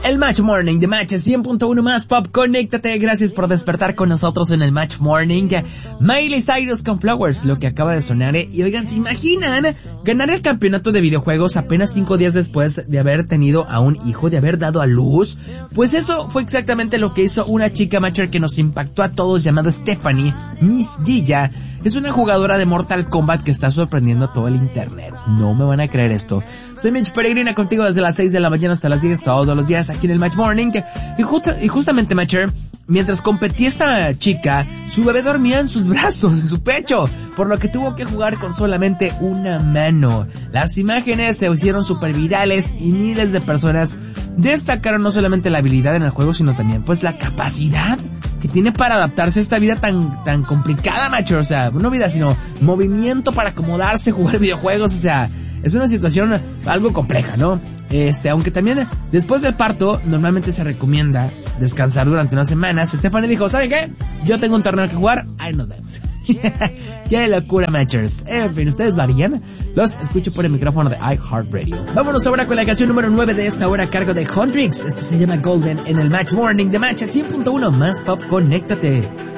El Match Morning de Match 100.1 más pop. Conéctate, gracias por despertar con nosotros en el Match Morning. Miley Cyrus con Flowers, lo que acaba de sonar. Y oigan, ¿se imaginan ganar el campeonato de videojuegos apenas 5 días después de haber tenido a un hijo, de haber dado a luz? Pues eso fue exactamente lo que hizo una chica matcher que nos impactó a todos, llamada Stephanie Miss Gilla. Es una jugadora de Mortal Kombat que está sorprendiendo a todo el internet. No me van a creer esto. Soy Mitch Peregrina, contigo desde las 6 de la mañana hasta las 10 todos los días aquí en el Match Morning. Y justamente, Matcher, mientras competía esta chica, su bebé dormía en sus brazos, en su pecho, por lo que tuvo que jugar con solamente una mano. Las imágenes se hicieron super virales y miles de personas destacaron no solamente la habilidad en el juego, sino también pues la capacidad que tiene para adaptarse a esta vida tan complicada, Matcher. O sea, no vida, sino movimiento para acomodarse, jugar videojuegos. O sea, es una situación algo compleja, ¿no? Aunque también después del parto normalmente se recomienda descansar durante unas semanas. Stephanie dijo, ¿saben qué? Yo tengo un torneo que jugar, ahí nos vemos. ¡Qué locura, Matchers! En fin, ¿ustedes varían? Los escucho por el micrófono de iHeartRadio. Vámonos ahora con la canción número 9 de esta hora a cargo de Hendrix. Esto se llama Golden en el Match Morning de Match 100.1 más pop. Conéctate.